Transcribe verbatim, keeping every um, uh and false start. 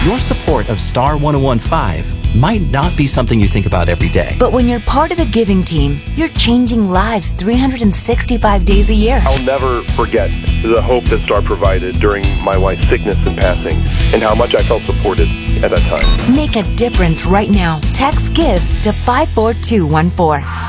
Your support of Star one oh one point five might not be something you think about every day. But when you're part of the giving team, you're changing lives three hundred sixty-five days a year. I'll never forget the hope that Star provided during my wife's sickness and passing, and how much I felt supported at that time. Make a difference right now. Text GIVE to five four two one four.